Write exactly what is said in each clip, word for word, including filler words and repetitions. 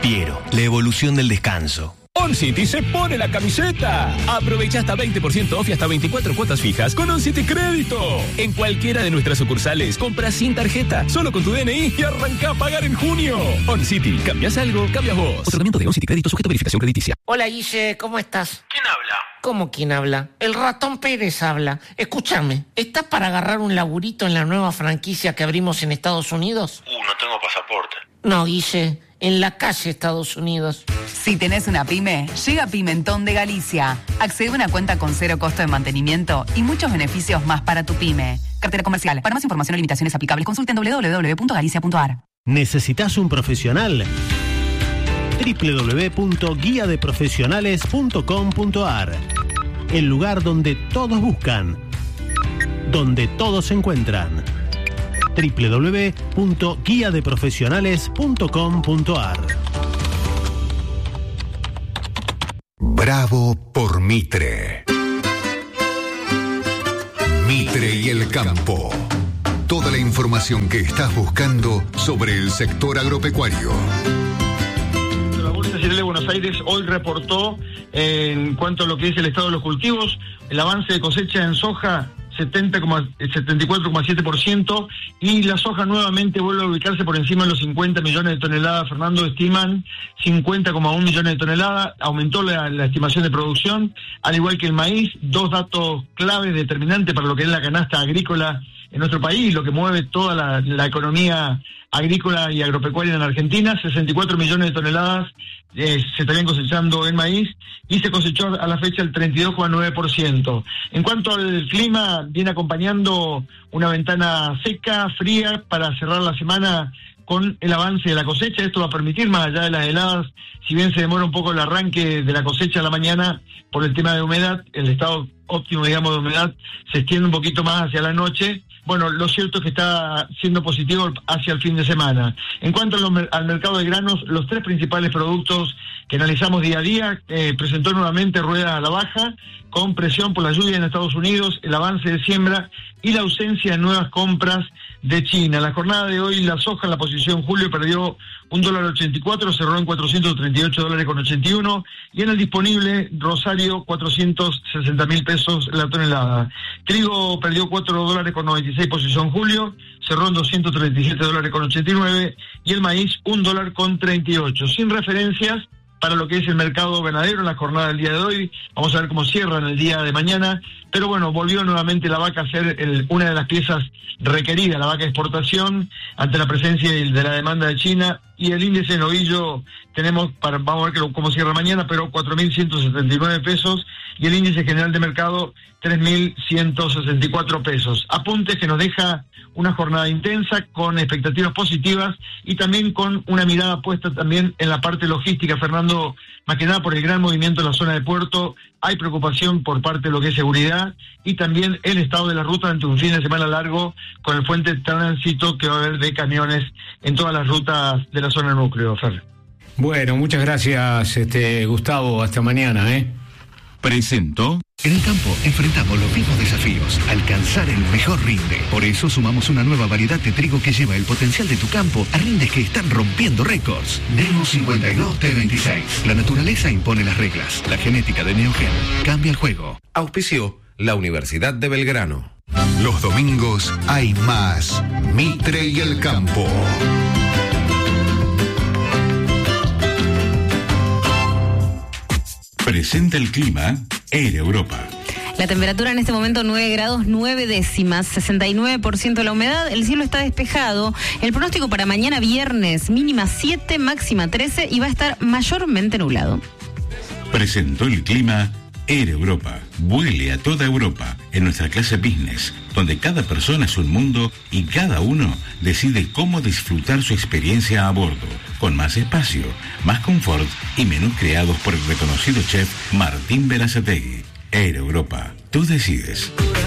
Piero, la evolución del descanso. OnCity se pone la camiseta. Aprovecha hasta veinte por ciento off y hasta veinticuatro cuotas fijas con OnCity Crédito. En cualquiera de nuestras sucursales, compra sin tarjeta, solo con tu D N I y arranca a pagar en junio. OnCity, cambias algo, cambias vos. Otorgamiento de OnCity Crédito sujeto a verificación crediticia. Hola Guille, ¿cómo estás? ¿Quién habla? ¿Cómo quién habla? El ratón Pérez habla. Escúchame, ¿estás para agarrar un laburito en la nueva franquicia que abrimos en Estados Unidos? Uh, no tengo pasaporte. No, Guille, en la calle Estados Unidos. Si tenés una pyme, llega Pimentón de Galicia. Accede a una cuenta con cero costo de mantenimiento y muchos beneficios más para tu pyme. Cartera comercial. Para más información o limitaciones aplicables, consulten doble u doble u doble u punto galicia punto a r. ¿Necesitas un profesional? doble u doble u doble u punto guía de profesionales punto com punto a r. El lugar donde todos buscan, donde todos se encuentran. doble u doble u doble u punto guía de profesionales punto com punto a r. Bravo por Mitre. Mitre y el campo. Toda la información que estás buscando sobre el sector agropecuario. La Bolsa General de Buenos Aires hoy reportó eh, en cuanto a lo que es el estado de los cultivos, el avance de cosecha en soja setenta setenta y cuatro coma siete por ciento y la soja nuevamente vuelve a ubicarse por encima de los cincuenta millones de toneladas. Fernando, estiman cincuenta coma uno millones de toneladas, aumentó la, la estimación de producción, al igual que el maíz, dos datos claves determinantes para lo que es la canasta agrícola en nuestro país, lo que mueve toda la, la economía agrícola y agropecuaria en Argentina. Sesenta y cuatro millones de toneladas eh, se estarían cosechando en maíz y se cosechó a la fecha el treinta y dos coma nueve por ciento. En cuanto al clima, viene acompañando una ventana seca, fría, para cerrar la semana con el avance de la cosecha. Esto va a permitir, más allá de las heladas, si bien se demora un poco el arranque de la cosecha a la mañana por el tema de humedad, el estado óptimo, digamos, de humedad se extiende un poquito más hacia la noche. Bueno, lo cierto es que está siendo positivo hacia el fin de semana. En cuanto al, al mercado de granos, los tres principales productos que analizamos día a día eh, presentó nuevamente ruedas a la baja, con presión por la lluvia en Estados Unidos, el avance de siembra y la ausencia de nuevas compras de China. La jornada de hoy, la soja en la posición julio perdió un dólar ochenta y cuatro, cerró en cuatrocientos treinta y ocho dólares con ochenta y uno, y en el disponible Rosario cuatrocientos sesenta mil pesos la tonelada. Trigo perdió cuatro dólares con noventa y seis posición julio, cerró en doscientos treinta y siete dólares con ochenta y nueve, y el maíz un dólar con treinta y ocho. Sin referencias para lo que es el mercado ganadero en la jornada del día de hoy. Vamos a ver cómo cierran el día de mañana. Pero bueno, volvió nuevamente la vaca a ser el, una de las piezas requeridas, la vaca de exportación, ante la presencia de la demanda de China. Y el índice de novillo tenemos, para, vamos a ver cómo cierra mañana, pero cuatro mil ciento setenta y nueve pesos. Y el índice general de mercado, tres mil ciento sesenta y cuatro pesos. Apuntes que nos deja una jornada intensa, con expectativas positivas y también con una mirada puesta también en la parte logística, Fernando, más que nada por el gran movimiento en la zona de puerto. Hay preocupación por parte de lo que es seguridad y también el estado de la ruta ante un fin de semana largo, con el fuerte tránsito que va a haber de camiones en todas las rutas de la zona núcleo, Fer. Bueno, muchas gracias, este Gustavo, hasta mañana, ¿eh? Presento. En el campo enfrentamos los mismos desafíos, alcanzar el mejor rinde. Por eso sumamos una nueva variedad de trigo que lleva el potencial de tu campo a rindes que están rompiendo récords. Neo cincuenta y dos T veintiséis. La naturaleza impone las reglas. La genética de Neogen cambia el juego. Auspició la Universidad de Belgrano. Los domingos hay más Mitre y el campo. Presenta el clima Air Europa. La temperatura en este momento nueve grados nueve décimas, sesenta y nueve por ciento la humedad, el cielo está despejado. El pronóstico para mañana viernes, mínima siete, máxima trece y va a estar mayormente nublado. Presentó el clima Air Europa. Vuele a toda Europa en nuestra clase business, donde cada persona es un mundo y cada uno decide cómo disfrutar su experiencia a bordo, con más espacio, más confort y menús creados por el reconocido chef Martín Berazategui. Air Europa, tú decides.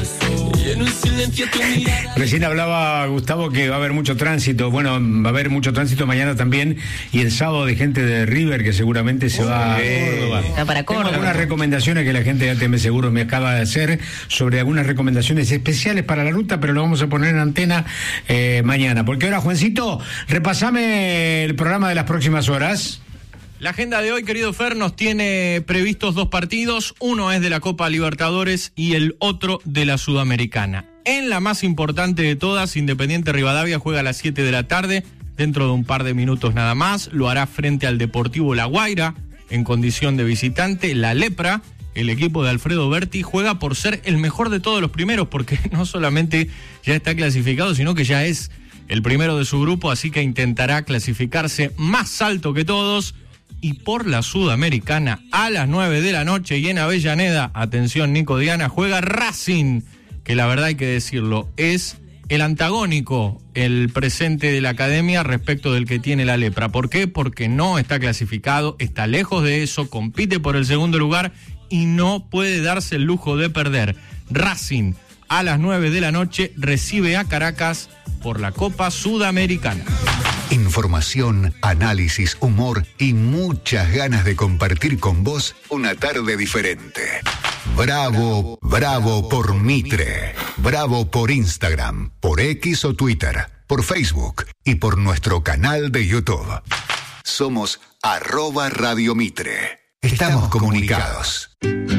Recién hablaba Gustavo que va a haber mucho tránsito. Bueno, va a haber mucho tránsito mañana también, y el sábado de gente de River que seguramente se va a Córdoba. Está para Córdoba. Tengo algunas recomendaciones que la gente de A T M Seguros me acaba de hacer sobre algunas recomendaciones especiales para la ruta, pero lo vamos a poner en antena eh, mañana. Porque ahora, Juancito, repasame el programa de las próximas horas. La agenda de hoy, querido Fer, nos tiene previstos dos partidos. Uno es de la Copa Libertadores y el otro de la Sudamericana. En la más importante de todas, Independiente Rivadavia juega a las siete de la tarde, dentro de un par de minutos nada más. Lo hará frente al Deportivo La Guaira, en condición de visitante. La Lepra, el equipo de Alfredo Berti, juega por ser el mejor de todos los primeros, porque no solamente ya está clasificado, sino que ya es el primero de su grupo, así que intentará clasificarse más alto que todos. Y por la Sudamericana, a las nueve de la noche y en Avellaneda, atención Nico Diana, juega Racing, que la verdad hay que decirlo, es el antagónico, el presente de la academia respecto del que tiene la Lepra. ¿Por qué? Porque no está clasificado, está lejos de eso, compite por el segundo lugar y no puede darse el lujo de perder. Racing, a las nueve de la noche, recibe a Caracas por la Copa Sudamericana. Información, análisis, humor y muchas ganas de compartir con vos una tarde diferente. Bravo, bravo por Mitre. Bravo por Instagram, por X o Twitter, por Facebook y por nuestro canal de YouTube. Somos arroba Radio Mitre. Estamos comunicados.